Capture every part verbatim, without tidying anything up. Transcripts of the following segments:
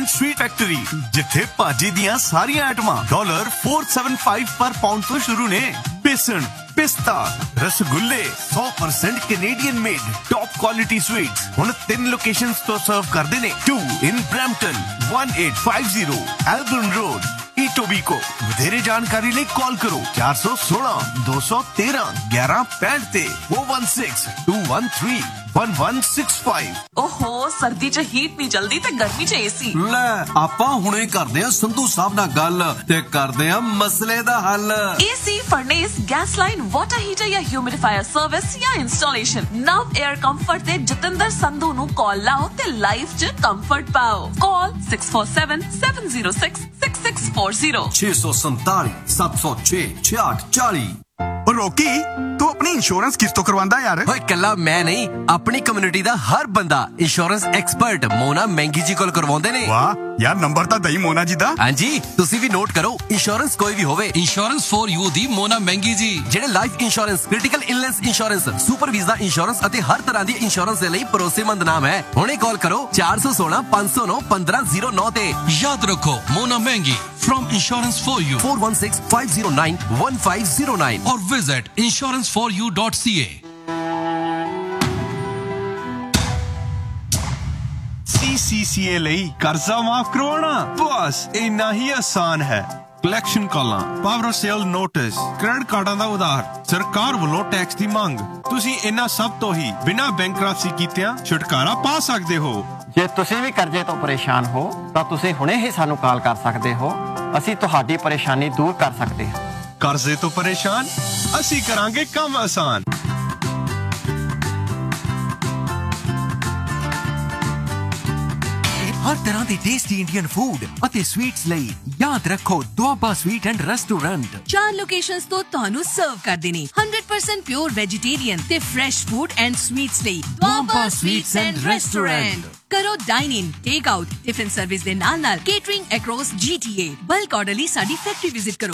Sweet factory जिथे भाजी दियां सारियां आइटमां डॉलर फोर सेवन फाइव पर पाउंड तो शुरू ने। बेसन, पिस्ता, रसगुल्ले सौ percent Canadian made top quality sweets हुण तीन लोकेशंस तो सर्व करदे ने। To in Brampton, one eight five zero एल्बर्न road, Etobicoke. ਵਧੇਰੇ ਜਾਣਕਾਰੀ ਲਈ ਕਾਲ ਕਰੋ चार सौ सोलह दो सौ तेरह ग्यारह पैंठ ते ओ one six to one three one one six five. ओहो सर्दी च हीट नहीं जल्दी ते गर्मी च एसी ਲੈ ਆਪਾਂ ਹੁਣੇ ਕਰਦੇ ਆ ਸੰਧੂ ਸਾਹਿਬ ਨਾਲ ਗੱਲ ਤੇ ਕਰਦੇ ਆ ਮਸਲੇ ਦਾ ਹੱਲ। AC furnace gas line water heater या ह्यूमिडिफायर सर्विस या इंस्टॉलेशन नव एयर कंफर्ट ते जतिंदर संधू नु कॉल लाओ ते लाइफ च कंफर्ट पाओ। Call six four seven seven zero six six six four zero छह सौ सैंतालीस सात सौ छह छियाठ चालीस। रोकी तू अपनी इंश्योरेंस किस तो करवांदा यार? ओए कल्ला मैं नहीं, अपनी कम्युनिटी दा हर बंदा इंश्योरेंस एक्सपर्ट मोना महंगी जी कोल करवांदे ने। वाह यार नंबर ता दई मोना जी दा। हां जी तुसी भी नोट करो, इंश्योरेंस कोई भी होवे इंश्योरेंस फॉर यू दी मोना महंगी जी ਜਿਹੜੇ life insurance, critical illness insurance, super visa insurance ਅਤੇ ਹਰ ਤਰ੍ਹਾਂ ਦੀ ਇੰਸ਼ੋਰੈਂਸ ਦੇ ਲਈ ਭਰੋਸੇਮੰਦ ਨਾਮ ਹੈ। ਹੁਣੇ ਕਾਲ ਕਰੋ चार सौ सोलह पाँच सौ नौ पंद्रह जीरो नौ ਤੇ याद रखो मोना महंगी from insurance for you four one six five zero nine one five zero nine or visit insurance for you dot c a। C C C A ਲਈ ਕਰਜ਼ਾ ਮਾਫ ਕਰਵਾਉਣਾ ਬਸ ਇੰਨਾ ਹੀ ਆਸਾਨ ਹੈ। ਕਲੈਕਸ਼ਨ ਕਾਲਾਂ, ਪਾਵਰ ਸੇਲ ਨੋਟਿਸ, ਕ੍ਰੈਡਿਟ ਕਾਰਡਾਂ ਦਾ ਉਧਾਰ, ਸਰਕਾਰ ਵੱਲੋਂ ਟੈਕਸ ਦੀ ਮੰਗ, ਤੁਸੀਂ ਇਹਨਾਂ ਸਭ ਤੋਂ ਹੀ ਬਿਨਾਂ ਬੈਂਕਰਪਸੀ ਕੀਤਿਆਂ ਛੁਟਕਾਰਾ ਪਾ ਸਕਦੇ ਹੋ। ਜੇ ਤੁਸੀਂ ਵੀ ਕਰਜ਼ੇ ਤੋਂ ਪਰੇਸ਼ਾਨ ਹੋ ਤਾਂ ਤੁਸੀਂ ਹੁਣੇ ਹੀ ਸਾਨੂੰ ਕਾਲ ਕਰ ਸਕਦੇ ਹੋ, ਅਸੀਂ ਤੁਹਾਡੀ ਪਰੇਸ਼ਾਨੀ ਦੂਰ ਕਰ ਸਕਦੇ ਹਾਂ। ਕਰਜ਼ੇ ਤੋਂ ਪਰੇਸ਼ਾਨ, ਅਸੀਂ ਕਰਾਂਗੇ ਕੰਮ ਆਸਾਨ। ਹਰ ਤਰ੍ਹਾਂ ਦੇ ਟੇਸਟੀ ਇੰਡੀਅਨ ਫੂਡ ਅਤੇ ਸਵੀਟਸ ਲਈ ਯਾਦ ਰੱਖੋ ਦੁਆਬਾ ਸਵੀਟ ਐਂਡ ਰੈਸਟੋਰੈਂਟ। ਚਾਰ ਲੋਕੇਸ਼ਨਸ ਤੋਂ ਤੁਹਾਨੂੰ ਸਰਵ ਕਰਦੇ ਨੇ one hundred percent pure vegetarian ਤੇ ਫਰੈਸ਼ ਫੂਡ ਐਂਡ ਸਵੀਟਸ ਲਈ ਦੁਆਬਾ ਸਵੀਟਸ ਐਂਡ ਰੈਸਟੋਰੈਂਟ। ਕਰੋ ਡਾਈਨ ਇਨ, ਟੇਕ ਆਊਟ, ਟਿਫਿਨ ਸਰਵਿਸ ਦੇ ਨਾਲ ਨਾਲ catering across G T A। Bulk order ਲਈ ਸਾਡੀ ਫੈਕਟਰੀ ਵਿਜ਼ਿਟ ਕਰੋ।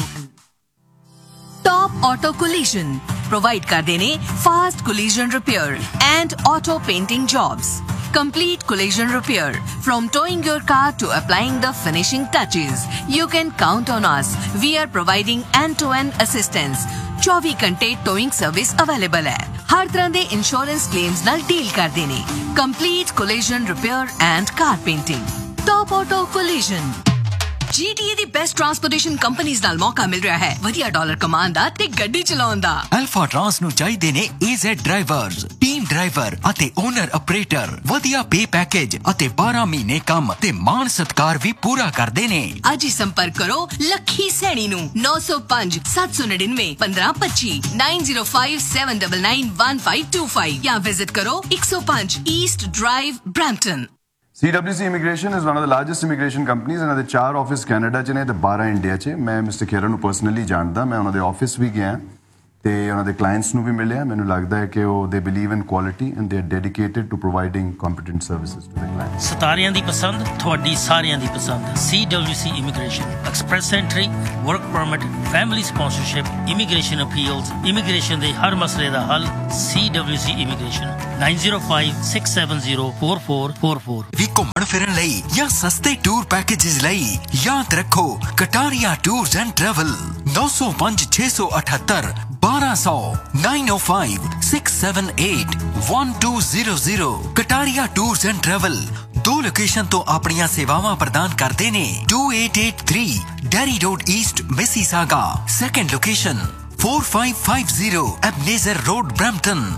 ਟੌਪ ਆਟੋ ਕੋਲੀਜਨ ਪ੍ਰੋਵਾਈਡ ਕਰਦੇ ਨੇ fast collision repair and auto painting jobs. Complete collision repair. From towing your car to applying the finishing touches, you can count on us. We are providing end-to-end assistance. चौबीस घंटे towing service available है। हर तरह दे insurance claims नाल deal करते ने। Complete collision repair and car painting. Top Auto Collision। G T A the best transportation ਕੰਪਨੀਆਂ ਨਾਲ ਮੌਕਾ ਮਿਲ ਰਿਹਾ ਹੈ ਵਧੀਆ ਡਾਲਰ ਕਮਾਉਣ ਦਾ ਤੇ ਗੱਡੀ ਚਲਾਉਣ ਦਾ। ਅਲਫਾ ਟਰਾਂਸ ਨੂੰ ਚਾਹੀਦੇ ਨੇ A Z drivers, team driver ਅਤੇ ਓਨਰ ਆਪਰੇਟਰ, ਵਧੀਆ ਪੇ ਪੈਕੇਜ ਅਤੇ ਬਾਰਾਂ ਮਹੀਨੇ ਕੰਮ ਤੇ ਮਾਣ ਸਤਕਾਰ ਵੀ ਪੂਰਾ ਕਰਦੇ ਨੇ। ਅੱਜ ਹੀ ਸੰਪਰਕ ਕਰੋ ਲੱਖੀ ਸੈਣੀ ਨੂੰ नौ सौ पाँच सात सौ नड़िनवे पंद्रह पच्चीस nine zero five seven nine nine one five two five या विजिट करो एक सौ पाँच east drive Brampton. C W C Immigration is one of the largest immigration companies and ਦੇ ਚਾਰ ਆਫਿਸ ਕੈਨੇਡਾ 'ਚ ਨੇ ਤੇ ਬਾਰਾਂ ਇੰਡੀਆ 'ਚ। ਮੈਂ ਮਿਸਟਰ ਖੇਰਾ ਨੂੰ ਪਰਸਨਲੀ ਜਾਣਦਾ, ਮੈਂ ਉਹਨਾਂ ਦੇ ਆਫਿਸ ਵੀ ਗਿਆ ਤੇ ਉਹਨਾਂ ਦੇ ਕਲਾਇੰਟਸ ਨੂੰ ਵੀ ਮਿਲਿਆ। ਮੈਨੂੰ ਲੱਗਦਾ ਹੈ ਕਿ ਉਹ ਦੇ believe in quality and they are dedicated to providing competent services to ਦੇ ਕਲਾਇੰਟਸ। ਸਤਾਰਿਆਂ ਦੀ ਪਸੰਦ, ਤੁਹਾਡੀ ਸਾਰਿਆਂ ਦੀ ਪਸੰਦ। C W C Immigration, express entry, work permit, family sponsorship, immigration appeals, immigration ਦੇ ਹਰ ਮਸਲੇ ਦਾ ਹੱਲ। C W C Immigration nine zero five six seven zero four four four four। ਵੀ ਘੁੰਮਣ ਫਿਰਨ ਲਈ ਜਾਂ ਸਸਤੇ ਟੂਰ ਪੈਕੇजेस ਲਈ ਯਾਦ ਰੱਖੋ ਕਟਾਰੀਆ ਟੂਰਸ ਐਂਡ ਟਰੈਵਲ नौ सौ पाँच छह सौ अठहत्तर बारह सौ nine oh five six seven eight one two zero zero। Kataria tours and travel ਦੋ ਲੋਕੇਸ਼ਨ ਤੋਂ ਆਪਣੀਆਂ ਸੇਵਾਵਾਂ ਪ੍ਰਦਾਨ ਕਰਦੇ ਨੇ। two eight eight three dairy road East Mississauga. Second location four five five zero ਐਬਨੇਜ਼ਰ road Brampton.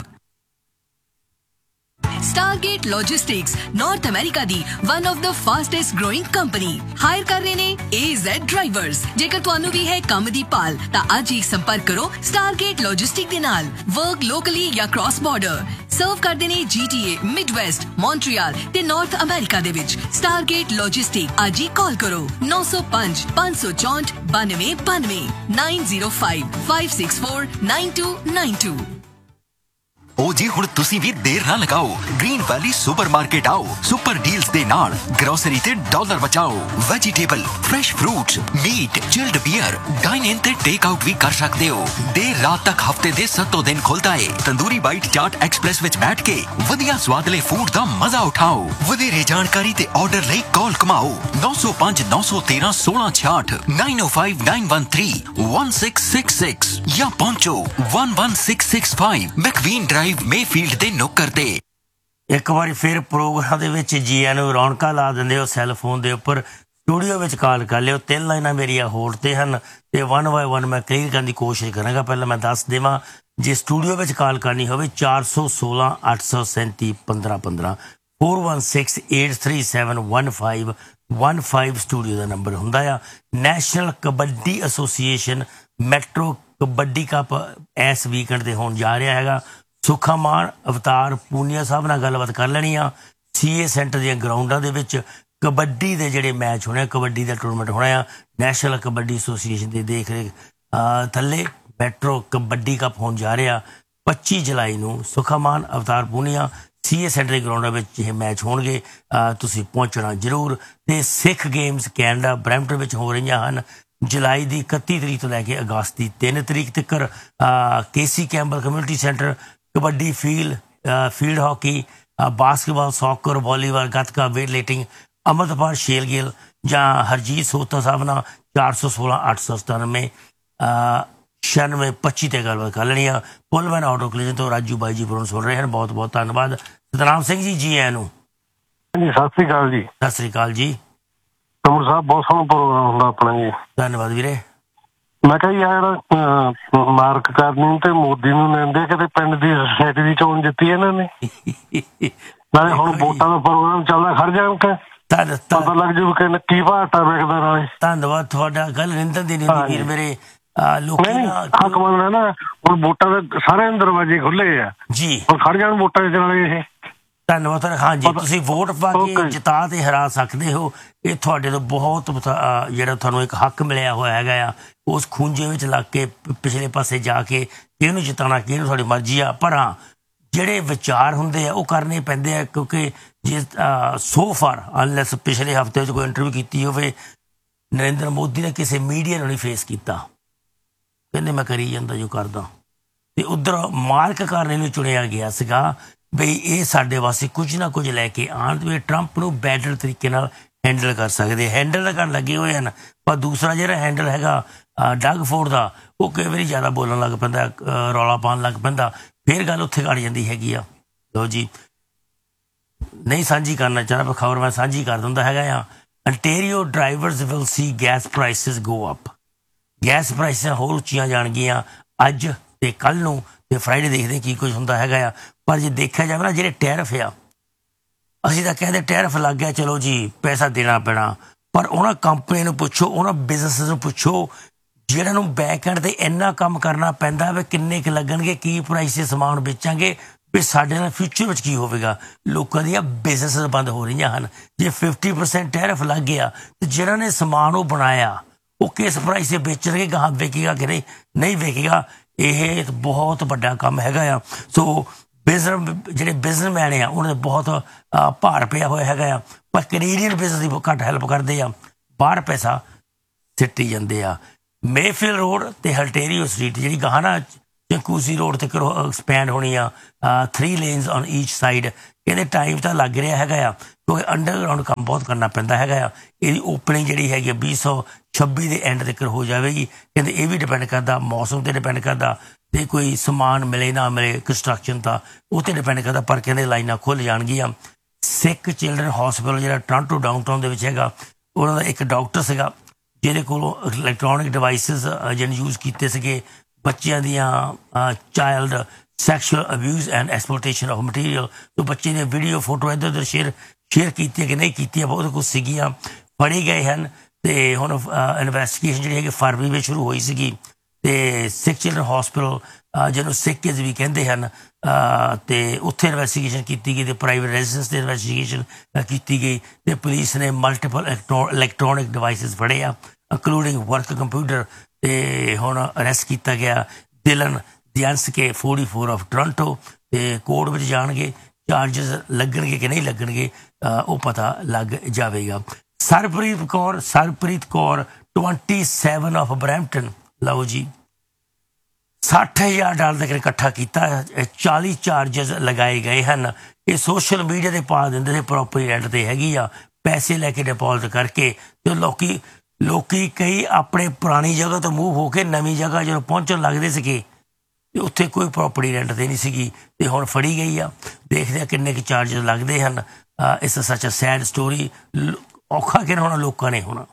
Stargate Logistics North America the one of the fastest growing company hire ਕਰ ਰਹੇ ਨੇ A Z ਡਰਾਈਵਰਸ। ਜੇਕਰ ਤੁਹਾਨੂੰ ਵੀ ਹੈ ਕੰਮ ਦੀ ਭਾਲ ਤਾਂ ਅੱਜ ਹੀ ਸੰਪਰਕ ਕਰੋ Stargate Logistics ਦੇ ਨਾਲ। ਵਰਕ ਲੋਕਲੀ ਜਾਂ ਕ੍ਰਾਸ ਬਾਰਡਰ ਸਰਵ ਕਰਦੇ ਨੇ G T A, Midwest, Montreal ਤੇ ਨਾਰਥ ਅਮਰੀਕਾ ਦੇ ਵਿੱਚ। Stargate Logistics ਅੱਜ ਹੀ ਕਾਲ ਕਰੋ नौ सौ पाँच पाँच सौ चौंठ बानवे बानवे nine zero five five six four nine two nine two। ओ जी हुण तुसी भी देर ना लगाओ, ग्रीन वैली सुपरमार्केट आओ। सुपर डील्स दे नाल ग्रोसरी ते डॉलर बचाओ। Vegetable, fresh fruits, meet, chilled beer, dine in ते टेक आउट भी कर सकते हो। देर रात तक हफ्ते दे सत्तों दिन खुलता है। तंदूरी बाइट चाट एक्सप्रेस विच बैठ के वधिया स्वादले फूड दा मजा उठाओ। वधेरे जानकारी ते ऑर्डर लई कॉल कमाओ नौ सौ पाँच नौ सौ तेरह सोलह छियाठ नाइन ओ five nine one three one six six six या पहुंचो one one six six five मैकवीन drive Mayfield ਦੇ ਨੁੱਕਰ ਤੇ। ਇੱਕ ਵਾਰੀ ਫਿਰ ਪ੍ਰੋਗਰਾਮ ਦੇ ਵਿੱਚ ਜੀਆਂ ਨੂੰ ਰੌਣਕਾਂ ਲਾ ਦਿੰਦੇ ਹੋ ਸੈੱਲ ਫੋਨ ਦੇ ਉੱਪਰ। ਸਟੂਡੀਓ ਵਿੱਚ ਕਾਲ ਕਰ ਲਿਓ। ਤਿੰਨ ਲਾਈਨਾਂ ਮੇਰੀਆਂ ਹੋਲਡ ਤੇ ਹਨ ਤੇ ਵਨ ਬਾਏ ਵਨ ਮੈਂ ਕਲੀਅਰ ਕਰਨ ਦੀ ਕੋਸ਼ਿਸ਼ ਕਰਾਂਗਾ। ਪਹਿਲਾਂ ਮੈਂ ਦੱਸ ਦੇਵਾਂ, ਜੇ ਸਟੂਡੀਓ ਵਿੱਚ ਕਾਲ ਕਰਨੀ ਹੋਵੇ ਚਾਰ ਸੌ ਸੋਲਾਂ ਅੱਠ ਸੌ ਸੈਂਤੀ ਪੰਦਰਾਂ ਪੰਦਰਾਂ four one six eight three seven one five one five studio ਦਾ ਨੰਬਰ ਹੁੰਦਾ ਆ। National kabaddi association metro kabaddi cup ਇਸ ਵੀਕਐਂਡ ਤੇ ਹੋਣ ਜਾ ਰਿਹਾ ਹੈਗਾ। ਸੁੱਖਾ ਮਾਨ ਅਵਤਾਰ ਪੂਨੀਆ ਸਾਹਿਬ ਨਾਲ ਗੱਲਬਾਤ ਕਰ ਲੈਣੀ ਆ। ਸੀ ਏ ਸੈਂਟਰ ਦੀਆਂ ਗਰਾਊਂਡਾਂ ਦੇ ਵਿੱਚ ਕਬੱਡੀ ਦੇ ਜਿਹੜੇ ਮੈਚ ਹੋਣੇ, ਕਬੱਡੀ ਦਾ ਟੂਰਨਾਮੈਂਟ ਹੋਣਾ ਆ। ਨੈਸ਼ਨਲ ਕਬੱਡੀ ਐਸੋਸੀਏਸ਼ਨ ਦੀ ਦੇਖ ਰੇਖ ਥੱਲੇ ਮੈਟਰੋ ਕਬੱਡੀ ਕੱਪ ਹੋਣ ਜਾ ਰਿਹਾ ਪੱਚੀ ਜੁਲਾਈ ਨੂੰ। ਸੁੱਖਾ ਮਾਨ ਅਵਤਾਰ ਪੂਨੀਆ ਸੀ ਏ ਸੈਂਟਰ ਦੀ ਗਰਾਊਂਡਾਂ ਵਿੱਚ ਇਹ ਮੈਚ ਹੋਣਗੇ। ਤੁਸੀਂ ਪਹੁੰਚਣਾ ਜ਼ਰੂਰ। ਤੇ ਸਿੱਖ ਗੇਮਸ ਕੈਨੇਡਾ ਬਰੈਂਪਟਨ ਵਿੱਚ ਹੋ ਰਹੀਆਂ ਹਨ ਜੁਲਾਈ ਦੀ ਇਕੱਤੀ ਤਰੀਕ ਤੋਂ ਲੈ ਕੇ ਅਗਸਤ ਦੀ ਤਿੰਨ ਤਰੀਕ ਤੱਕ। ਕੇ ਸੀ Campbell community centre kabaddi, field field hockey, basketball, soccer, volleyball, gatka, weight lifting, Amritpal Shergill ਜਾਂ ਹਰਜੀਤ ਸੋਤਾ ਸਾਹਿਬ ਨਾਲ ਚਾਰ ਸੌ ਸੋਲਾਂ ਅੱਠ ਸੌ ਸਤਾਨਵੇਂ ਛਿਆਨਵੇਂ ਪੱਚੀ ਤੇ ਗੱਲਬਾਤ ਕਰ ਲੈਣੀ ਆ। ਪੁਲਮੈਨ ਆਟੋ ਕਲੀਜ਼ਨ ਤੋਂ ਰਾਜੂ ਬਾਈ ਜੀ ਬਰੋਨ ਸੁਣ ਰਹੇ ਹਨ। ਬਹੁਤ ਬਹੁਤ ਧੰਨਵਾਦ। ਸਤਨਾਮ ਸਿੰਘ ਜੀ, ਜੀ ਆਇਆਂ ਨੂੰ। ਜੀ ਸਤਿ ਸ੍ਰੀ ਅਕਾਲ ਜੀ। ਸਤਿ ਸ੍ਰੀ ਅਕਾਲ ਜੀ। ਕਮਰ ਸਾਹਿਬ ਬਹੁਤ ਸੋਹਣਾ ਪ੍ਰੋਗਰਾਮ ਹੁੰਦਾ ਆਪਣਾ ਜੀ। ਧੰਨਵਾਦ ਵੀਰੇ। ਮੈਂ ਕਿਹਾ ਯਾਰ ਮਾਰਕ ਕਰਨੀ ਤੇ ਮੋਦੀ ਨੂੰ ਲੈਂਦੇ ਕਿਤੇ ਪਿੰਡ ਦੀ ਸੋਸਾਇਟੀ ਦੀ ਚੋਣ ਜਿੱਤੀ ਇਹਨਾਂ ਨੇ। ਨਾਲੇ ਹੁਣ ਵੋਟਾਂ ਦਾ ਪ੍ਰੋਗਰਾਮ ਚੱਲਦਾ, ਖੜ ਜਾਣ ਕੇ ਪਤਾ ਲੱਗ ਜੂ ਕਿ ਕੀ ਭਾਟਾ ਵੇਖਦਾ ਨਾਲੇ। ਧੰਨਵਾਦ ਤੁਹਾਡਾ। ਗੱਲ ਨਿੰਦਨ ਦੀ ਨਹੀਂ ਵੀਰ ਮੇਰੇ। ਲੋਕੀ ਹੱਕ ਮੰਨਣਾ ਨਾ, ਹੁਣ ਵੋਟਾਂ ਦੇ ਸਾਰੇ ਦਰਵਾਜ਼ੇ ਖੁੱਲੇ ਆ ਜੀ। ਹੁਣ ਖੜ ਜਾਣ ਵੋਟਾਂ ਦੇ ਨਾਲੇ ਇਹ। ਧੰਨਵਾਦ। ਹਾਂ ਜੀ, ਤੁਸੀਂ ਵੋਟ ਪਾ ਕੇ ਜਿਤਾ ਤੇ ਹਰਾ ਸਕਦੇ ਹੋ। ਇਹ ਤੁਹਾਡੇ ਤੋਂ ਬਹੁਤ ਜਿਹੜਾ ਤੁਹਾਨੂੰ ਇੱਕ ਹੱਕ ਮਿਲਿਆ ਹੋਇਆ ਹੈਗਾ ਆ। ਉਸ ਖੂੰਜੇ ਵਿੱਚ ਲੱਗ ਕੇ ਪਿਛਲੇ ਪਾਸੇ ਜਾ ਕੇ ਕਿਹਨੂੰ ਜਿਤਾਉਣਾ ਕਿਹਨੂੰ ਤੁਹਾਡੀ ਮਰਜ਼ੀ ਆ। ਪਰ ਹਾਂ, ਜਿਹੜੇ ਵਿਚਾਰ ਹੁੰਦੇ ਆ ਉਹ ਕਰਨੇ ਪੈਂਦੇ ਆ, ਕਿਉਂਕਿ ਜੇ ਸੋ ਫਾਰ ਅਨਲੈਸ ਪਿਛਲੇ ਹਫ਼ਤੇ ਵਿੱਚ ਕੋਈ ਇੰਟਰਵਿਊ ਕੀਤੀ ਹੋਵੇ, ਨਰਿੰਦਰ ਮੋਦੀ ਨੇ ਕਿਸੇ ਮੀਡੀਆ ਨੂੰ ਨਹੀਂ ਫੇਸ ਕੀਤਾ। ਕਹਿੰਦੇ ਮੈਂ ਕਰੀ ਜਾਂਦਾ ਜੋ ਕਰਦਾ। ਤੇ ਉਧਰ ਮਾਰਕ ਕਰਨੇ ਨੂੰ ਚੁਣਿਆ ਗਿਆ ਸੀਗਾ ਬਈ ਇਹ ਸਾਡੇ ਵਾਸਤੇ ਕੁਝ ਨਾ ਕੁਝ ਲੈ ਕੇ ਆਉਣ ਤੇ ਟਰੰਪ ਨੂੰ ਬੈਟਰ ਤਰੀਕੇ ਨਾਲ ਹੈਂਡਲ ਕਰ ਸਕਦੇ। ਹੈਂਡਲ ਤਾਂ ਕਰਨ ਲੱਗੇ ਹੋਏ ਹਨ, ਪਰ ਦੂਸਰਾ ਜਿਹੜਾ ਹੈਂਡਲ ਹੈਗਾ ਡਗ ਫੋਰਡ ਦਾ, ਉਹ ਕਈ ਵਾਰੀ ਜ਼ਿਆਦਾ ਬੋਲਣ ਲੱਗ ਪੈਂਦਾ, ਰੌਲਾ ਪਾਉਣ ਲੱਗ ਪੈਂਦਾ, ਫਿਰ ਗੱਲ ਉੱਥੇ ਘੜ ਜਾਂਦੀ ਹੈਗੀ ਆ। ਲੋ ਜੀ, ਨਹੀਂ ਸਾਂਝੀ ਕਰਨਾ ਚਾਹੁੰਦਾ ਪਰ ਖਬਰ ਮੈਂ ਸਾਂਝੀ ਕਰ ਦਿੰਦਾ ਹੈਗਾ ਆ। ਅੰਟੇਰੀਓ drivers will see gas prices go up. Gas prices ਹੋਰ ਉੱਚੀਆਂ ਜਾਣਗੀਆਂ ਅੱਜ ਤੇ ਕੱਲ ਨੂੰ, ਤੇ ਫਰਾਈਡੇ ਦੇਖਦੇ ਕੀ ਕੁਝ ਹੁੰਦਾ ਹੈਗਾ ਆ। ਪਰ ਜੇ ਦੇਖਿਆ ਜਾਵੇ ਨਾ, ਜਿਹੜੇ ਟੈਰਿਫ ਆ, ਅਸੀਂ ਤਾਂ ਕਹਿੰਦੇ ਟੈਰਿਫ ਲੱਗ ਗਿਆ, ਚਲੋ ਜੀ ਪੈਸਾ ਦੇਣਾ ਪੈਣਾ। ਪਰ ਉਹਨਾਂ ਕੰਪਨੀ ਨੂੰ ਪੁੱਛੋ, ਉਹਨਾਂ ਬਿਜ਼ਨਸ ਨੂੰ ਪੁੱਛੋ ਜਿਹਨਾਂ ਨੂੰ ਬੈਕ ਐਂਡ ਤੇ ਇੰਨਾ ਕੰਮ ਕਰਨਾ ਪੈਂਦਾ ਵੀ ਕਿੰਨੇ ਕੁ ਲੱਗਣਗੇ, ਕੀ ਪ੍ਰਾਈਸ 'ਤੇ ਸਮਾਨ ਵੇਚਾਂਗੇ, ਵੀ ਸਾਡੇ ਨਾਲ ਫਿਊਚਰ ਵਿੱਚ ਕੀ ਹੋਵੇਗਾ। ਲੋਕਾਂ ਦੀਆਂ ਬਿਜ਼ਨਸ ਬੰਦ ਹੋ ਰਹੀਆਂ ਹਨ। ਜੇ ਫਿਫਟੀ ਪਰਸੈਂਟ ਟੈਰਿਫ ਲੱਗ ਗਿਆ ਤੇ ਜਿਹਨਾਂ ਨੇ ਸਮਾਨ ਉਹ ਬਣਾਇਆ ਉਹ ਕਿਸ ਪ੍ਰਾਈਸ 'ਤੇ ਵੇਚਣਗੇ, ਗਾਹਾਂ ਵੇਚੇਗਾ ਕਿ ਨਹੀਂ ਨਹੀਂ ਵੇਚੇਗਾ। ਇਹ ਬਹੁਤ ਵੱਡਾ ਕੰਮ ਹੈਗਾ ਆ। ਸੋ ਬਿਜ਼ਨਸ ਜਿਹੜੇ ਬਿਜ਼ਨਸਮੈਨ ਆ ਉਹਨਾਂ ਦੇ ਬਹੁਤ ਭਾਰ ਪਿਆ ਹੋਇਆ ਹੈਗਾ ਆ। ਪਰ ਕੈਨੇਡੀਅਨ ਬਿਜ਼ਨਸ ਦੀ ਘੱਟ ਹੈਲਪ ਕਰਦੇ ਆ, ਬਾਹਰ ਪੈਸਾ ਸਿੱਟੀ ਜਾਂਦੇ ਆ। ਮੇਫੀਲ ਰੋਡ ਤੇ ਹਲਟੇਰੀਓ ਸਟਰੀਟ ਜਿਹੜੀ ਗਾਹਨਾ ਚੰਕੂਸੀ ਰੋਡ ਤੇ ਐਕਸਪੈਂਡ ਹੋਣੀ ਆ, ਥ੍ਰੀ ਲੇਨਸ ਔਨ ਈਚ ਸਾਈਡ। ਇਹਦੇ ਟਾਈਮ ਤਾਂ ਲੱਗ ਰਿਹਾ ਹੈਗਾ ਆ, ਕਿਉਂਕਿ ਅੰਡਰਗਰਾਊਂਡ ਕੰਮ ਬਹੁਤ ਕਰਨਾ ਪੈਂਦਾ ਹੈਗਾ ਆ। ਇਹਦੀ ਓਪਨਿੰਗ ਜਿਹੜੀ ਹੈਗੀ ਵੀਹ ਸੌ ਛੱਬੀ ਦੇ ਐਂਡ ਤੱਕ ਹੋ ਜਾਵੇਗੀ। ਕਹਿੰਦੇ ਇਹ ਵੀ ਡਿਪੈਂਡ ਕਰਦਾ, ਮੌਸਮ 'ਤੇ ਡਿਪੈਂਡ ਕਰਦਾ, ਤੇ ਕੋਈ ਸਮਾਨ ਮਿਲੇ ਨਾ ਮਿਲੇ ਕੰਸਟਰਕਸ਼ਨ ਤਾਂ ਉਹ 'ਤੇ ਡਿਪੈਂਡ ਕਰਦਾ। ਪਰ ਕਹਿੰਦੇ ਲਾਈਨਾਂ ਖੁੱਲ੍ਹ ਜਾਣਗੀਆਂ। ਸਿੱਖ ਚਿਲਡਰਨ ਹੋਸਪਿਟਲ ਜਿਹੜਾ ਟੋਰਾਂਟੋ ਡਾਊਨਟਾਊਨ ਦੇ ਵਿੱਚ ਹੈਗਾ, ਉਹਨਾਂ ਦਾ ਇੱਕ ਡਾਕਟਰ ਸੀਗਾ ਜਿਹਦੇ ਕੋਲੋਂ ਇਲੈਕਟ੍ਰੋਨਿਕ ਡਿਵਾਈਸਿਸ ਜਿਹਨੇ ਯੂਜ਼ ਕੀਤੇ ਸੀਗੇ ਬੱਚਿਆਂ ਦੀਆਂ child sexual abuse and ਐਕਸਪਲੋਟੇਸ਼ਨ of material. ਤੋਂ ਬੱਚੇ ਦੀਆਂ ਵੀਡੀਓ ਫੋਟੋ ਇੱਧਰ ਉੱਧਰ ਸ਼ੇਅਰ ਸ਼ੇਅਰ ਕੀਤੀਆਂ ਕਿ ਨਹੀਂ ਕੀਤੀਆਂ, ਬਹੁਤ ਕੁਛ ਸੀਗੀਆਂ, ਫੜੇ ਗਏ ਹਨ। ਤੇ ਹੁਣ ਇਨਵੈਸਟੀਗੇਸ਼ਨ ਜਿਹੜੀ ਹੈਗੀ ਫਰਵਰੀ ਵਿੱਚ ਸ਼ੁਰੂ ਹੋਈ ਸੀਗੀ। ਤੇ ਸਿੱਖ ਚਿਲਡਰਨ ਹੋਸਪਿਟਲ ਜਿਹਨੂੰ ਸਿੱਖ ਕਿਡਜ਼ ਵੀ ਕਹਿੰਦੇ ਹਨ, ਤੇ ਉੱਥੇ ਇਨਵੈਸਟੀਗੇਸ਼ਨ ਕੀਤੀ ਗਈ ਤੇ ਪ੍ਰਾਈਵੇਟ ਰੈਜ਼ੀਡੈਂਸ ਦੀ ਇਨਵੈਸਟੀਗੇਸ਼ਨ ਕੀਤੀ ਗਈ ਤੇ ਪੁਲਿਸ ਨੇ ਮਲਟੀਪਲ ਇਲੈਕਟ੍ਰੋਨਿਕ ਡਿਵਾਈਸਿਸ ਫੜੇ ਆ, ਇੰਕਲੂਡਿੰਗ ਵਰਕ ਕੰਪਿਊਟਰ। ਤੇ ਹੁਣ ਅਰੈਸਟ ਕੀਤਾ ਗਿਆ ਦਿਲਨ gents K forty four of Toronto ਤੇ ਕੋਰਟ ਵਿੱਚ ਜਾਣਗੇ, ਚਾਰਜਸ ਲੱਗਣਗੇ ਕਿ ਨਹੀਂ ਲੱਗਣਗੇ ਉਹ ਪਤਾ ਲੱਗ ਜਾਵੇਗਾ। Sarpreet Kaur Sarpreet Kaur twenty seven of Brampton, ਲਓ ਜੀ ਸੱਠ ਹਜ਼ਾਰ ਡਾਲਰ ਤੱਕ ਇਕੱਠਾ ਕੀਤਾ, ਚਾਲੀ ਚਾਰਜਸ ਲਗਾਏ ਗਏ ਹਨ। ਇਹ ਸੋਸ਼ਲ ਮੀਡੀਆ ਤੇ ਪਾ ਦਿੰਦੇ ਨੇ ਪ੍ਰੋਪਰਟੀ ਰੈਂਟ ਤੇ ਹੈਗੀ ਆ, ਪੈਸੇ ਲੈ ਕੇ ਡਿਪੋਜ਼ਿਟ ਕਰਕੇ, ਤੇ ਲੋਕੀ ਲੋਕੀ ਕਈ ਆਪਣੇ ਪੁਰਾਣੀ ਜਗ੍ਹਾ ਤੋਂ ਮੂਵ ਹੋ ਕੇ ਨਵੀਂ ਜਗ੍ਹਾ ਜਦੋਂ ਪਹੁੰਚਣ ਲੱਗਦੇ ਸੀਗੇ ਤੇ ਉੱਥੇ ਕੋਈ ਪ੍ਰੋਪਰਟੀ ਰੈਂਟ ਤੇ ਨਹੀਂ ਸੀਗੀ ਤੇ ਹੁਣ ਫੜੀ ਗਈ ਆ। ਦੇਖਦੇ ਆ ਕਿੰਨੇ ਕੁ ਚਾਰਜਸ ਲੱਗਦੇ ਹਨ। ਇਸ ਸੱਚ ਅ ਸੈਡ ਸਟੋਰੀ, ਔਖਾ ਕਿਨ ਹੋਣਾ ਲੋਕਾਂ ਨੇ ਹੋਣਾ।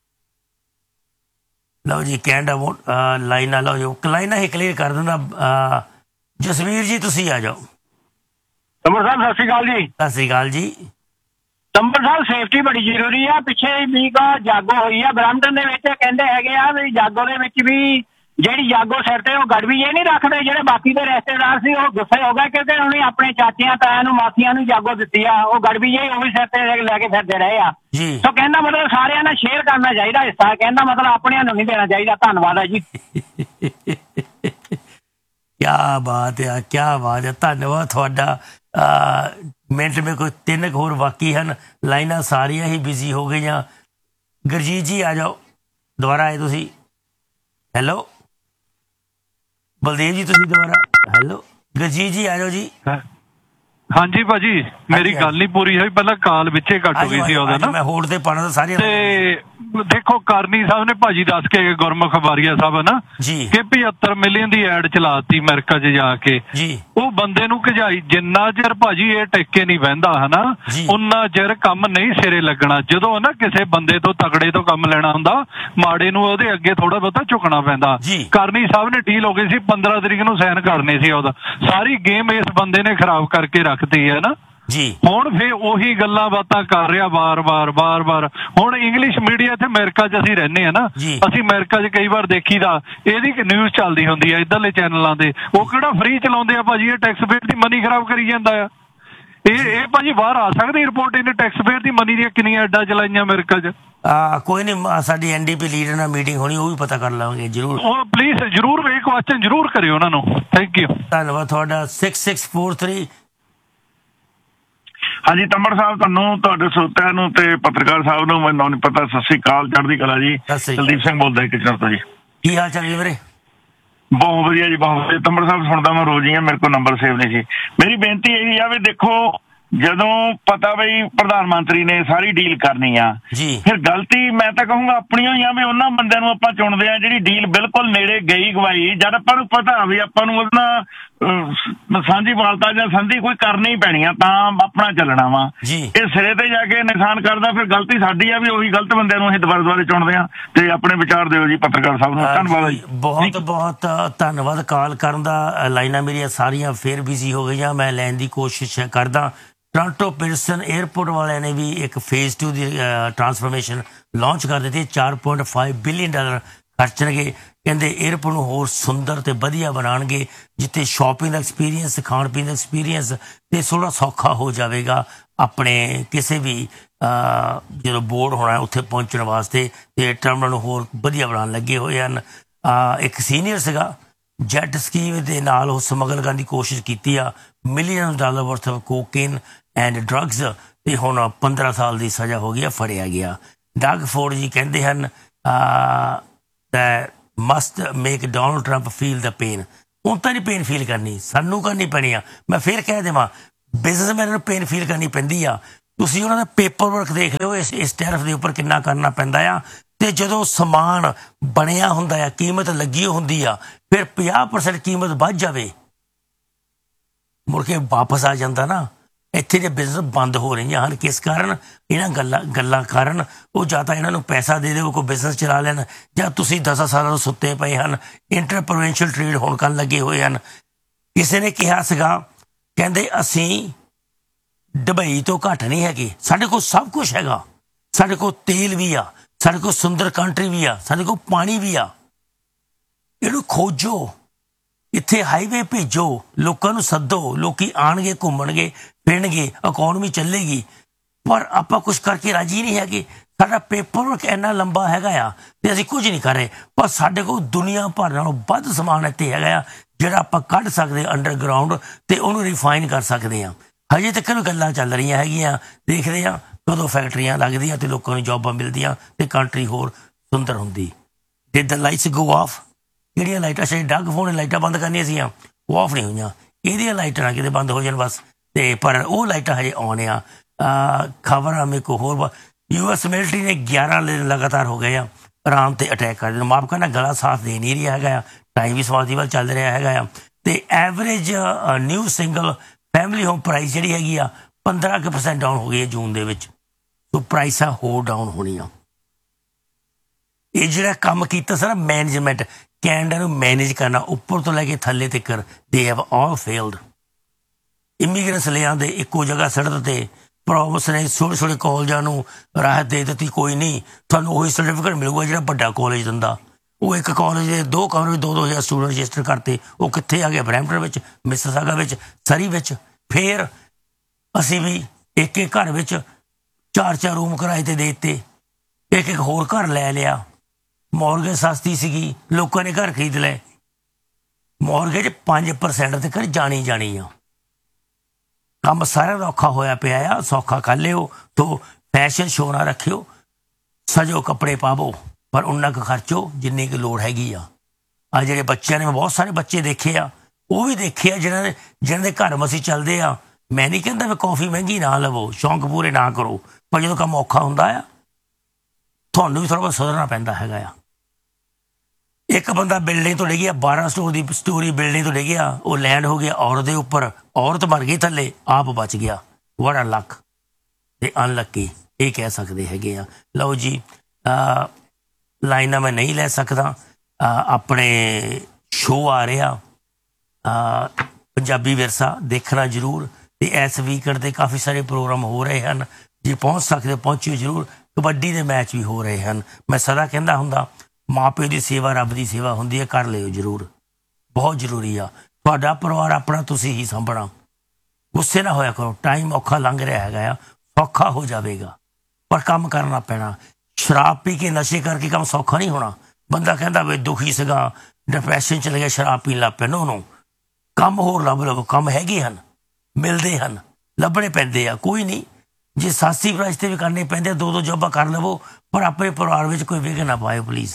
ਲਓ ਜੀ ਕੈਨੇਡਾ ਲਾਈਨਾਂ, ਲਓ ਜੋ ਲਾਈਨਾਂ ਹੀ ਕਲੀਅਰ ਕਰ ਦਿੰਦਾ। ਜਸਵੀਰ ਜੀ ਤੁਸੀਂ ਆ ਜਾਓ। ਤੰਬਰ ਸਾਹਿਬ ਸਤਿ ਸ਼੍ਰੀ ਅਕਾਲ ਜੀ। ਸਤਿ ਸ਼੍ਰੀ ਅਕਾਲ ਜੀ। ਤੰਬਰ ਸਾਹਿਬ ਸੇਫਟੀ ਬੜੀ ਜ਼ਰੂਰੀ ਆ। ਪਿੱਛੇ ਵੀਕ ਜਾਗੋ ਹੋਈ ਆ ਬਰੈਂਪਟਨ ਦੇ ਵਿੱਚ, ਕਹਿੰਦੇ ਹੈਗੇ ਆ ਵੀ ਜਾਗੋ ਦੇ ਵਿੱਚ ਵੀ ਜਿਹੜੀ ਜਾਗੋ ਸਿਰ ਤੇ ਉਹ ਗੜਵੀ ਇਹ ਨਹੀਂ ਰੱਖਦੇ, ਜਿਹੜੇ ਬਾਕੀ ਦੇ ਰਿਸ਼ਤੇਦਾਰ ਸੀ ਉਹ ਗੁੱਸੇ ਹੋ ਗਏ ਕਿਉਂਕਿ ਉਹਨੇ ਆਪਣੇ ਚਾਚਿਆਂ ਤਾਇਆਂ ਨੂੰ ਮਾਸੀਆਂ ਨੂੰ ਜਾਗੋ ਦਿੱਤੀ ਆ, ਉਹ ਗੜਵੀ ਜਿਹੀ ਉਹ ਵੀ ਸਿਰ ਤੇ ਲੈ ਕੇ ਫਿਰਦੇ ਰਹੇ ਆ। ਸੋ ਕਹਿੰਦਾ ਮਤਲਬ ਸਾਰਿਆਂ ਨਾਲ ਸ਼ੇਅਰ ਕਰਨਾ ਚਾਹੀਦਾ ਹਿੱਸਾ, ਕਹਿੰਦਾ ਮਤਲਬ ਆਪਣਿਆਂ ਨੂੰ ਨਹੀਂ ਦੇਣਾ ਚਾਹੀਦਾ। ਧੰਨਵਾਦ ਹੈ ਜੀ। ਕਿਆ ਬਾਤ ਆ, ਕਿਆ ਬਾਤ ਹੈ, ਧੰਨਵਾਦ ਤੁਹਾਡਾ। ਮਿੰਟ ਮੇ ਕੋਈ ਤਿੰਨ ਕੁ ਹੋਰ ਬਾਕੀ ਹਨ, ਲਾਈਨਾਂ ਸਾਰੀਆਂ ਹੀ ਬਿਜ਼ੀ ਹੋ ਗਈਆਂ। ਗੁਰਜੀਤ ਜੀ ਆ ਜਾਓ, ਦੁਬਾਰਾ ਆਏ ਤੁਸੀਂ। ਹੈਲੋ ਬਲਦੇਵ ਜੀ ਤੁਸੀਂ ਦੁਬਾਰਾ। ਹੈਲੋ ਗੁਰਜੀਤ ਜੀ ਆ ਜਾਓ ਜੀ। ਹਾਂਜੀ ਭਾਜੀ ਮੇਰੀ ਗੱਲ ਨਹੀਂ ਪੂਰੀ ਹੋਈ, ਪਹਿਲਾਂ ਕਾਲ ਵਿੱਚੇ ਕੱਟ ਹੋ ਗਈ ਸੀ ਉਹਦਾ ਨਾ, ਮੈਂ ਹੋਲਡ ਤੇ ਪਾਣਾ ਸਾਰੀਆਂ। ਤੇ ਦੇਖੋ ਕਰਨੀ ਸਾਹਿਬ ਨੇ ਭਾਜੀ ਦੱਸ ਕੇ ਗੁਰਮੁਖ ਬਾਰੀਆ ਸਾਹਿਬ ਨਾ ਕਿ ਪਝੱਤਰ ਮਿਲੀਅਨ ਦੀ ਐਡ ਚਲਾਤੀ ਅਮਰੀਕਾ 'ਚ ਜਾ ਕੇ, ਉਹ ਬੰਦੇ ਨੂੰ ਖਿਜਾਈ। ਜਿੰਨਾ ਚਿਰ ਭਾਜੀ ਇਹ ਟਿੱਕੇ ਨਹੀਂ ਬਹਿੰਦਾ ਹਨਾ ਉਨਾ ਚਿਰ ਕੰਮ ਨਹੀਂ ਸਿਰੇ ਲੱਗਣਾ। ਜਦੋਂ ਨਾ ਕਿਸੇ ਬੰਦੇ ਤੋਂ ਤਗੜੇ ਤੋਂ ਕੰਮ ਲੈਣਾ ਹੁੰਦਾ, ਮਾੜੇ ਨੂੰ ਉਹਦੇ ਅੱਗੇ ਥੋੜਾ ਬਹੁਤਾ ਝੁਕਣਾ ਪੈਂਦਾ। ਕਰਨੀ ਸਾਹਿਬ ਨੇ ਡੀਲ ਹੋ ਗਈ ਸੀ, ਪੰਦਰਾਂ ਤਰੀਕ ਨੂੰ ਸਾਈਨ ਕਰਨੇ ਸੀ, ਉਹਦਾ ਸਾਰੀ ਗੇਮ ਇਸ ਬੰਦੇ ਨੇ ਖਰਾਬ ਕਰਕੇ ਰੱਖਤੀ ਹੈ ਨਾ ਜੀ। ਹੁਣ ਫੇਰ ਉਹੀ ਗੱਲਾਂ ਬਾਤਾਂ ਕਰ ਰਿਹਾ ਵਾਰ ਵਾਰ ਵਾਰ ਵਾਰ। ਹੁਣ ਇੰਗਲਿਸ਼ ਮੀਡੀਆ ਇੱਥੇ ਅਮਰੀਕਾ 'ਚ ਅਸੀਂ ਰਹਿੰਦੇ ਹਾਂ ਨਾ, ਅਸੀਂ ਅਮਰੀਕਾ 'ਚ ਕਈ ਵਾਰ ਦੇਖੀਦਾ ਇਹਦੀ ਨਿਊਜ਼ ਚੱਲਦੀ ਹੁੰਦੀ ਹੈ ਇੱਧਰਲੇ ਚੈਨਲਾਂ ਦੇ, ਉਹ ਕਿਹੜਾ ਫ੍ਰੀ ਚਲਾਉਂਦੇ ਆ ਭਾਜੀ, ਇਹ ਟੈਕਸ ਪੇਅਰ ਦੀ ਮਨੀ ਖਰਾਬ ਕਰੀ ਜਾਂਦਾ ਆ। ਇਹ ਇਹ ਭਾਜੀ ਬਾਹਰ ਆ ਸਕਦੀ ਰਿਪੋਰਟ, ਇਹਨੇ ਟੈਕਸ ਪੇਅਰ ਦੀ ਮਨੀ ਦੀਆਂ ਕਿੰਨੀਆਂ ਐਡਾਂ ਚਲਾਈਆਂ ਅਮਰੀਕਾ 'ਚ। ਕੋਈ ਨਹੀਂ, ਸਾਡੀ ਐਨ ਡੀ ਪੀ ਲੀਡਰ ਨਾਲ ਮੀਟਿੰਗ ਹੋਣੀ, ਉਹ ਵੀ ਪਤਾ ਕਰ ਲਵਾਂਗੇ ਜ਼ਰੂਰ। ਉਹ ਪਲੀਜ਼ ਜ਼ਰੂਰ ਇਹ ਕੁਐਸਚਨ ਜ਼ਰੂਰ ਕਰਿਓ ਉਹਨਾਂ ਨੂੰ। ਥੈਂਕ ਯੂ, ਧੰਨਵਾਦ ਤੁਹਾਡਾ। Six six four three. ਹਾਂਜੀ ਤੰਬਰ ਸਾਹਿਬ, ਤੁਹਾਨੂੰ ਤੁਹਾਡੇ ਸਰੋਤਿਆਂ ਨੂੰ ਤੇ ਪੱਤਰਕਾਰ ਸਾਹਿਬ ਨੂੰ ਮੈਨੂੰ ਨਹੀਂ ਪਤਾ, ਸਤਿ ਸ੍ਰੀ ਅਕਾਲ, ਚੜ੍ਹਦੀ ਕਲਾ ਜੀ। ਕੁਲਦੀਪ ਸਿੰਘ ਬੋਲਦਾ ਕਿਚਨਰ ਤੋਂ ਜੀ। ਕੀ ਹਾਲ ਚਾਲ ਜੀ ਵੀਰੇ? ਬਹੁਤ ਵਧੀਆ ਜੀ, ਬਹੁਤ ਵਧੀਆ। ਤੰਬਰ ਸਾਹਿਬ ਸੁਣਦਾ ਮੈਂ ਰੋਜ਼ ਹੀ ਆ, ਮੇਰੇ ਕੋਲ ਨੰਬਰ ਸੇਵ ਨਹੀਂ ਸੀ। ਮੇਰੀ ਬੇਨਤੀ ਇਹੀ ਆ ਵੀ ਦੇਖੋ, ਜਦੋਂ ਪਤਾ ਬਈ ਪ੍ਰਧਾਨ ਮੰਤਰੀ ਨੇ ਸਾਰੀ ਡੀਲ ਕਰਨੀ ਆ, ਫਿਰ ਗਲਤੀ ਮੈਂ ਤਾਂ ਕਹੂੰਗਾ ਆਪਣੀਆਂ ਹੀ ਆ ਵੀ ਉਹਨਾਂ ਬੰਦਿਆਂ ਨੂੰ ਆਪਾਂ ਚੁਣਦੇ ਆ ਜਿਹੜੀ ਡੀਲ ਬਿਲਕੁਲ ਨੇੜੇ ਗਈ ਗਵਾਈ। ਜਦ ਆਪਾਂ ਨੂੰ ਪਤਾ ਵੀ ਆਪਾਂ ਨੂੰ ਉਹਦਾ ਸਾਂਝੀ ਵਾਲਤਾ ਜਾਂ ਸੰਧੀ ਕੋਈ ਕਰਨੀ ਹੀ ਪੈਣੀ ਆ ਤਾਂ ਆਪਣਾ ਚੱਲਣਾ ਵਾ, ਇਹ ਸਿਰੇ ਤੇ ਜਾ ਕੇ ਨੁਕਸਾਨ ਕਰਦਾ, ਫਿਰ ਗਲਤੀ ਸਾਡੀ ਆ ਵੀ ਉਹੀ ਗਲਤ ਬੰਦਿਆਂ ਨੂੰ ਅਸੀਂ ਦੁਬਾਰਾ ਦੁਬਾਰਾ ਚੁਣਦੇ ਆ। ਤੇ ਆਪਣੇ ਵਿਚਾਰ ਦਿਓ ਜੀ ਪੱਤਰਕਾਰ ਸਾਹਿਬ ਨੂੰ। ਧੰਨਵਾਦ ਜੀ, ਬਹੁਤ ਬਹੁਤ ਧੰਨਵਾਦ ਕਾਲ ਕਰਨ ਦਾ। ਲਾਈਨਾਂ ਮੇਰੀਆਂ ਸਾਰੀਆਂ ਫੇਰ ਬਿਜ਼ੀ ਹੋ ਗਈਆਂ, ਮੈਂ ਲੈਣ ਦੀ ਕੋਸ਼ਿਸ਼ ਕਰਦਾ। ਟੋਰਾਂਟੋ ਪਿਰਸਨ ਏਅਰਪੋਰਟ ਵਾਲਿਆਂ ਨੇ ਵੀ ਇੱਕ phase to the transformation launch ਕਰ ਦਿੱਤੀ। ਚਾਰ ਪੁਆਇੰਟ ਪੰਜ ਬਿਲੀਅਨ ਡਾਲਰ ਖਰਚਣਗੇ। ਕਹਿੰਦੇ ਏਅਰਪੋਰਟ ਨੂੰ ਹੋਰ ਸੁੰਦਰ ਤੇ ਵਧੀਆ ਬਣਾਉਣਗੇ, ਜਿੱਥੇ ਸ਼ਾਪਿੰਗ ਦਾ ਐਕਸਪੀਰੀਅੰਸ, ਖਾਣ ਪੀਣ ਦਾ ਐਕਸਪੀਰੀਅੰਸ ਤੇ ਥੋੜ੍ਹਾ ਸੌਖਾ ਹੋ ਜਾਵੇਗਾ ਆਪਣੇ ਕਿਸੇ ਵੀ ਜਦੋਂ ਬੋਰਡ ਹੋਣਾ ਉੱਥੇ ਪਹੁੰਚਣ ਵਾਸਤੇ। ਤੇ ਟਰਮੀਨਲ ਨੂੰ ਹੋਰ ਵਧੀਆ ਬਣਾਉਣ ਲੱਗੇ ਹੋਏ ਹਨ। ਇੱਕ ਸੀਨੀਅਰ ਸੀਗਾ ਜੈਟ ਸਕੀਮ ਦੇ ਨਾਲ ਉਹ ਸਮਗਲ ਕਰਨ ਦੀ ਕੋਸ਼ਿਸ਼ ਕੀਤੀ ਆ, million dollar worth of cocaine and drugs, ਤੇ ਹੁਣ ਪੰਦਰਾਂ ਸਾਲ ਦੀ ਸਜ਼ਾ ਹੋ ਗਈ, ਫੜਿਆ ਗਿਆ। ਡਗ ਫੋਰਡ ਜੀ ਕਹਿੰਦੇ ਹਨ must make Donald Trump feel ਦਾ ਪੇਨ। ਹੁਣ ਤਾਂ ਨਹੀਂ ਪੇਨ ਫੀਲ ਕਰਨੀ, ਸਾਨੂੰ ਕਰਨੀ ਪੈਣੀ ਆ। ਮੈਂ ਫਿਰ ਕਹਿ ਦੇਵਾਂ, ਬਿਜ਼ਨਸਮੈਨ ਨੂੰ ਪੇਨ ਫੀਲ ਕਰਨੀ ਪੈਂਦੀ ਆ। ਤੁਸੀਂ ਉਹਨਾਂ ਦਾ ਪੇਪਰ ਵਰਕ ਦੇਖ ਲਿਓ, ਇਸ ਇਸ ਟੈਰਿਫ ਦੇ ਉੱਪਰ ਕਿੰਨਾ ਕਰਨਾ ਪੈਂਦਾ ਆ। ਤੇ ਜਦੋਂ ਸਮਾਨ ਬਣਿਆ ਹੁੰਦਾ ਆ, ਕੀਮਤ ਲੱਗੀ ਹੁੰਦੀ ਆ, ਫਿਰ ਪੰਜਾਹ ਪਰਸੈਂਟ ਕੀਮਤ ਵੱਧ ਜਾਵੇ, ਮੁੜ ਕੇ ਵਾਪਸ ਆ ਜਾਂਦਾ ਨਾ। ਇੱਥੇ ਦੇ ਬਿਜ਼ਨਸ ਬੰਦ ਹੋ ਰਹੀਆਂ ਹਨ, ਕਿਸ ਕਾਰਨ? ਇਹਨਾਂ ਗੱਲਾਂ ਗੱਲਾਂ ਕਾਰਨ। ਉਹ ਜਾਂ ਤਾਂ ਇਹਨਾਂ ਨੂੰ ਪੈਸਾ ਦੇ ਦਿਓ, ਕੋਈ ਬਿਜ਼ਨਸ ਚਲਾ ਲੈਣ, ਜਾਂ ਤੁਸੀਂ ਦਸਾਂ ਸਾਲਾਂ ਤੋਂ ਸੁੱਤੇ ਪਏ ਹਨ। ਇੰਟਰ ਪ੍ਰੋਵਿੰਸ਼ੀਅਲ ਟ੍ਰੇਡ ਹੁਣ ਕਰਨ ਲੱਗੇ ਹੋਏ ਹਨ। ਕਿਸੇ ਨੇ ਕਿਹਾ ਸੀਗਾ, ਕਹਿੰਦੇ ਅਸੀਂ ਦੁਬਈ ਤੋਂ ਘੱਟ ਨਹੀਂ ਹੈਗੇ, ਸਾਡੇ ਕੋਲ ਸਭ ਕੁਛ ਹੈਗਾ, ਸਾਡੇ ਕੋਲ ਤੇਲ ਵੀ ਆ, ਸਾਡੇ ਕੋਲ ਸੁੰਦਰ ਕੰਟਰੀ ਵੀ ਆ, ਸਾਡੇ ਕੋਲ ਪਾਣੀ ਵੀ ਆ। ਇਹਨੂੰ ਖੋਜੋ, ਇੱਥੇ ਹਾਈਵੇ ਭੇਜੋ, ਲੋਕਾਂ ਨੂੰ ਸੱਦੋ, ਲੋਕੀ ਆਉਣਗੇ, ਘੁੰਮਣਗੇ, ਫਿਰਨਗੇ, ਇਕੋਨਮੀ ਚੱਲੇਗੀ। ਪਰ ਆਪਾਂ ਕੁਛ ਕਰਕੇ ਰਾਜੀ ਨਹੀਂ ਹੈਗੇ। ਸਾਡਾ ਪੇਪਰ ਵਰਕ ਇੰਨਾ ਲੰਬਾ ਹੈਗਾ ਆ ਤੇ ਅਸੀਂ ਕੁਝ ਨਹੀਂ ਕਰ ਰਹੇ, ਪਰ ਸਾਡੇ ਕੋਲ ਦੁਨੀਆ ਭਰ ਨਾਲੋਂ ਵੱਧ ਸਮਾਨ ਇੱਥੇ ਹੈਗਾ ਆ ਜਿਹੜਾ ਆਪਾਂ ਕੱਢ ਸਕਦੇ ਅੰਡਰਗਰਾਊਂਡ ਤੇ ਉਹਨੂੰ ਰਿਫਾਈਨ ਕਰ ਸਕਦੇ ਹਾਂ। ਹਜੇ ਤੱਕ ਗੱਲਾਂ ਚੱਲ ਰਹੀਆਂ ਹੈਗੀਆਂ, ਦੇਖਦੇ ਹਾਂ ਕਦੋਂ ਫੈਕਟਰੀਆਂ ਲੱਗਦੀਆਂ ਤੇ ਲੋਕਾਂ ਨੂੰ ਜੌਬਾਂ ਮਿਲਦੀਆਂ ਤੇ ਕੰਟਰੀ ਹੋਰ ਸੁੰਦਰ ਹੁੰਦੀ। Did the lights go of? ਜਿਹੜੀਆਂ ਲਾਈਟਾਂ ਸ਼ਾਇਦ ਡੱਗ ਫੋਨ ਲਾਈਟਾਂ ਬੰਦ ਕਰਨੀਆਂ ਸੀਆਂ ਉਹ ਆਫ ਨਹੀਂ ਹੋਈਆਂ, ਇਹਦੀਆਂ ਲਾਈਟਾਂ ਨਾ ਕਿਤੇ ਬੰਦ ਹੋ ਜਾਣ ਬਸ। ਤੇ ਪਰ ਉਹ ਲਾਈਟਾਂ ਹਜੇ ਆਉਣ ਆ। ਖਬਰ ਮੇਰੇ ਕੋਲ ਹੋਰ ਯੂ ਐਸ ਮਿਲਟਰੀ ਨੇ ਗਿਆਰਾਂ ਦਿਨ ਲਗਾਤਾਰ ਹੋ ਗਏ ਆ ਆਰਾਮ ਤੇ ਅਟੈਕ ਕਰ ਦੇਣਾ। ਮਾਫ ਕਰਨਾ, ਗਲਾ ਸਾਥ ਦੇ ਨਹੀਂ ਰਿਹਾ ਹੈਗਾ ਆ, ਟਾਈਮ ਵੀ ਸਮਾਦੀ ਵੱਲ ਚੱਲ ਰਿਹਾ ਹੈਗਾ ਆ। ਤੇ average new single family home price ਜਿਹੜੀ ਹੈਗੀ ਆ ਪੰਦਰਾਂ ਕੁ ਪਰਸੈਂਟ ਡਾਊਨ ਹੋ ਗਈ ਹੈ ਜੂਨ ਦੇ ਵਿੱਚ। ਸੋ ਪ੍ਰਾਈਸਾਂ ਹੋਰ ਡਾਊਨ ਹੋਣੀਆਂ। ਇਹ ਜਿਹੜਾ ਕੰਮ ਕੀਤਾ ਸੀ ਨਾ ਮੈਨੇਜਮੈਂਟ, ਕੈਨੇਡਾ ਨੂੰ ਮੈਨੇਜ ਕਰਨਾ ਉੱਪਰ ਤੋਂ ਲੈ ਕੇ ਥੱਲੇ ਤੱਕ, they have all failed. Immigrants ਲਿਆਂਦੇ ਇੱਕੋ ਜਗ੍ਹਾ ਸੜਕ ਤੇ, ਪ੍ਰੋਵਿੰਸ ਨੇ ਛੋਟੇ ਛੋਟੇ ਕਾਲਜਾਂ ਨੂੰ ਰਾਹਤ ਦੇ ਦਿੱਤੀ, ਕੋਈ ਨਹੀਂ ਤੁਹਾਨੂੰ ਉਹੀ ਸਰਟੀਫਿਕੇਟ ਮਿਲੂਗਾ ਜਿਹੜਾ ਵੱਡਾ ਕਾਲਜ ਦਿੰਦਾ। ਉਹ ਇੱਕ ਕਾਲਜ ਦੇ ਦੋ ਕਮਰੇ ਦੋ ਦੋ ਹਜ਼ਾਰ ਸਟੂਡੈਂਟ ਰਜਿਸਟਰ ਕਰਤੇ, ਉਹ ਕਿੱਥੇ ਆ ਗਿਆ? ਬਰੈਂਪਟਨ ਵਿੱਚ, ਮਿਸਿਸਾਗਾ ਵਿੱਚ, ਸਰੀ ਵਿੱਚ। ਫਿਰ ਅਸੀਂ ਵੀ ਇੱਕ ਇੱਕ ਘਰ ਵਿੱਚ ਚਾਰ ਚਾਰ ਰੂਮ ਕਿਰਾਏ ਤੇ ਦੇ ਦਿੱਤੇ, ਇੱਕ ਇੱਕ ਹੋਰ ਘਰ ਲੈ ਲਿਆ। ਮੌਰਗੇਜ ਸਸਤੀ ਸੀਗੀ, ਲੋਕਾਂ ਨੇ ਘਰ ਖਰੀਦ ਲਏ। ਮੌਰਗੇਜ ਪੰਜ ਪਰਸੈਂਟ ਤੱਕ ਜਾਣੀ ਜਾਣੀ ਆ। ਕੰਮ ਸਾਰਿਆਂ ਦਾ ਔਖਾ ਹੋਇਆ ਪਿਆ ਆ। ਸੌਖਾ ਕਰ ਲਿਓ ਤੋ ਫੈਸ਼ਨ ਸ਼ੋਅ ਨਾ ਰੱਖਿਓ, ਸਜੋ ਕੱਪੜੇ ਪਾਵੋ, ਪਰ ਉਨਾ ਕੁ ਖਰਚੋ ਜਿੰਨੀ ਕੁ ਲੋੜ ਹੈਗੀ ਆ। ਆ ਜਿਹੜੇ ਬੱਚਿਆਂ ਨੇ, ਮੈਂ ਬਹੁਤ ਸਾਰੇ ਬੱਚੇ ਦੇਖੇ ਆ, ਉਹ ਵੀ ਦੇਖੇ ਆ ਜਿਹਨਾਂ ਦੇ ਜਿਹਨਾਂ ਦੇ ਘਰ ਮਸੀਂ ਚੱਲਦੇ ਆ। ਮੈਂ ਨਹੀਂ ਕਹਿੰਦਾ ਵੀ ਕੌਫੀ ਮਹਿੰਗੀ ਨਾ ਲਵੋ, ਸ਼ੌਂਕ ਪੂਰੇ ਨਾ ਕਰੋ, ਪਰ ਜਦੋਂ ਕੰਮ ਔਖਾ ਹੁੰਦਾ ਆ ਤੁਹਾਨੂੰ ਵੀ ਥੋੜ੍ਹਾ ਬਹੁਤ ਸੁਧਰਨਾ ਪੈਂਦਾ ਹੈਗਾ ਆ। ਇੱਕ ਬੰਦਾ ਬਿਲਡਿੰਗ ਤੋਂ ਡਿੱਗਿਆ, ਬਾਰਾਂ ਸਟੋਰ ਦੀ ਸਟੋਰੀ ਬਿਲਡਿੰਗ ਤੋਂ ਡਿੱਗਿਆ, ਉਹ ਲੈਂਡ ਹੋ ਗਿਆ ਔਰਤ ਦੇ ਉੱਪਰ, ਔਰਤ ਮਰ ਗਈ ਥੱਲੇ, ਆਪ ਬਚ ਗਿਆ। ਬੜਾ ਲੱਕ ਤੇ ਅਨਲੱਕੀ ਇਹ ਕਹਿ ਸਕਦੇ ਹੈਗੇ ਆ। ਲਓ ਜੀ, ਲਾਈਨਾਂ ਮੈਂ ਨਹੀਂ ਲੈ ਸਕਦਾ, ਆਪਣੇ ਸ਼ੋਅ ਆ ਰਿਹਾ ਪੰਜਾਬੀ ਵਿਰਸਾ ਦੇਖਣਾ ਜ਼ਰੂਰ। ਤੇ ਇਸ ਵੀਕਐਂਡ ਤੇ ਕਾਫੀ ਸਾਰੇ ਪ੍ਰੋਗਰਾਮ ਹੋ ਰਹੇ ਹਨ, ਜੇ ਪਹੁੰਚ ਸਕਦੇ ਪਹੁੰਚਿਓ ਜ਼ਰੂਰ। ਕਬੱਡੀ ਦੇ ਮੈਚ ਵੀ ਹੋ ਰਹੇ ਹਨ। ਮੈਂ ਸਦਾ ਕਹਿੰਦਾ ਹੁੰਦਾ ਮਾਂ ਪਿਓ ਦੀ ਸੇਵਾ ਰੱਬ ਦੀ ਸੇਵਾ ਹੁੰਦੀ ਹੈ, ਕਰ ਲਿਓ ਜ਼ਰੂਰ, ਬਹੁਤ ਜ਼ਰੂਰੀ ਆ। ਤੁਹਾਡਾ ਪਰਿਵਾਰ ਆਪਣਾ ਤੁਸੀਂ ਹੀ ਸਾਂਭਣਾ। ਗੁੱਸੇ ਨਾ ਹੋਇਆ ਕਰੋ, ਟਾਈਮ ਔਖਾ ਲੰਘ ਰਿਹਾ ਹੈਗਾ ਆ, ਸੌਖਾ ਹੋ ਜਾਵੇਗਾ, ਪਰ ਕੰਮ ਕਰਨਾ ਪੈਣਾ। ਸ਼ਰਾਬ ਪੀ ਕੇ ਨਸ਼ੇ ਕਰਕੇ ਕੰਮ ਸੌਖਾ ਨਹੀਂ ਹੋਣਾ। ਬੰਦਾ ਕਹਿੰਦਾ ਵੀ ਦੁਖੀ ਸੀਗਾ, ਡਿਪਰੈਸ਼ਨ ਚਲੇ ਗਿਆ, ਸ਼ਰਾਬ ਪੀਣ ਲੱਗ ਪਿਆ। ਨੋ ਨੋ, ਕੰਮ ਹੋਰ ਲੱਭ ਲਵੋ, ਕੰਮ ਹੈਗੇ ਹਨ, ਮਿਲਦੇ ਹਨ, ਲੱਭਣੇ ਪੈਂਦੇ ਆ। ਕੋਈ ਨਹੀਂ, ਜੇ ਸਾਸੀ ਪ੍ਰਾਈਸ ਤੇ ਵੀ ਕਰਨੇ ਪੈਂਦੇ, ਦੋ ਦੋ ਜੋਬਾਂ ਕਰ ਲਵੋ, ਪਰ ਆਪਣੇ ਪਰਿਵਾਰ ਵਿੱਚ ਕੋਈ ਵਿਘਨ ਨਾ ਪਾਇਓ ਪਲੀਜ਼।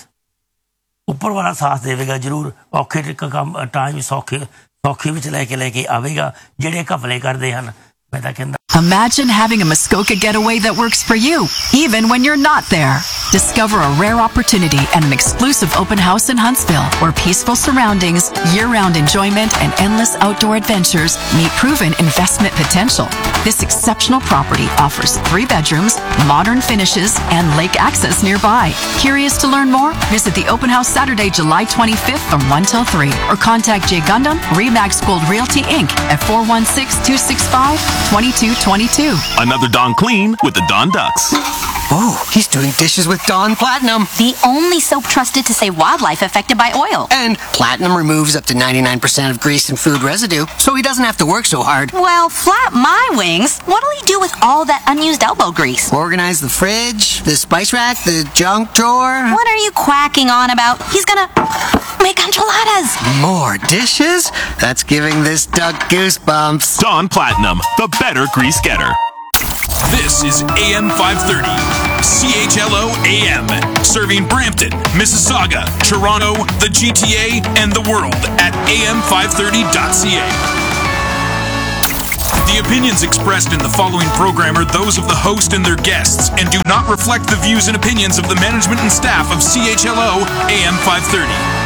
ਉੱਪਰ ਵਾਲਾ ਸਾਥ ਦੇਵੇਗਾ ਜ਼ਰੂਰ। ਔਖੇ ਕੰਮ ਟਾਈਮ ਸੌਖੇ ਸੌਖੇ ਵਿੱਚ ਲੈ ਕੇ ਲੈ ਕੇ ਆਵੇਗਾ। ਜਿਹੜੇ ਘਪਲੇ ਕਰਦੇ ਹਨ, ਮੈਂ ਤਾਂ ਕਹਿੰਦਾ Imagine having a Muskoka getaway that works for you, even when you're not there. Discover a rare opportunity at an exclusive open house in Huntsville, where peaceful surroundings, year-round enjoyment, and endless outdoor adventures meet proven investment potential. This exceptional property offers three bedrooms, modern finishes, and lake access nearby. Curious to learn more? Visit the open house Saturday, July twenty-fifth from one till three, or contact Jay Gundam, Remax Gold Realty Incorporated at four one six, two six five, two two two two. Another Dawn Clean with the Dawn Ducks. Oh, he's doing dishes with Dawn Platinum. The only soap trusted to save wildlife affected by oil. And Platinum removes up to ninety-nine percent of grease and food residue, so he doesn't have to work so hard. Well, flap my wings. What'll he do with all that unused elbow grease? Organize the fridge, the spice rack, the junk drawer. What are you quacking on about? He's gonna make enchiladas. More dishes? That's giving this duck goosebumps. Dawn Platinum, the better grease getter. This is A M five thirty, C H L O A M, serving Brampton, Mississauga, Toronto, the G T A, and the world at A M five thirty dot C A. The opinions expressed in the following program are those of the host and their guests and do not reflect the views and opinions of the management and staff of C H L O A M five thirty.